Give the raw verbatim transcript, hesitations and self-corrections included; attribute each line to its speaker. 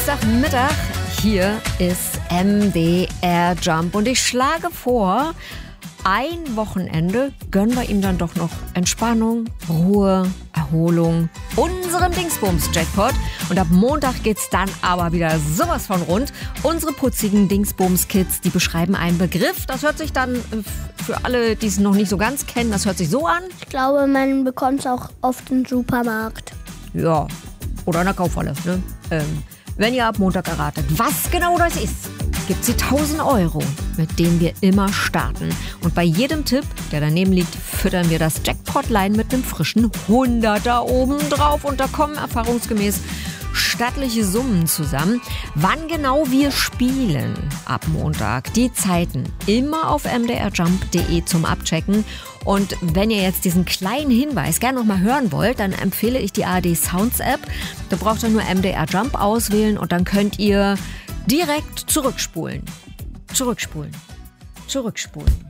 Speaker 1: Dienstagmittag, hier ist M D R Jump und ich schlage vor, ein Wochenende gönnen wir ihm dann doch noch Entspannung, Ruhe, Erholung, unserem Dingsbums-Jackpot. Und ab Montag geht's dann aber wieder sowas von rund. Unsere putzigen Dingsbums-Kids, die beschreiben einen Begriff. Das hört sich dann für alle, die es noch nicht so ganz kennen, das hört sich so an.
Speaker 2: Ich glaube, man bekommt es auch oft im Supermarkt.
Speaker 1: Ja, oder in der Kaufhalle. Ne? Ähm, wenn ihr ab Montag erratet, was genau das ist, gibt sie tausend Euro, mit denen wir immer starten. Und bei jedem Tipp, der daneben liegt, füttern wir das Jackpot-Line mit einem frischen Hunderter oben drauf. Und da kommen erfahrungsgemäß stattliche Summen zusammen. Wann genau wir spielen ab Montag, die Zeiten immer auf m d r jump punkt d e zum Abchecken. Und wenn ihr jetzt diesen kleinen Hinweis gerne noch mal hören wollt, dann empfehle ich die A R D Sounds App. Da braucht ihr nur M D R Jump auswählen und dann könnt ihr direkt zurückspulen. Zurückspulen. Zurückspulen.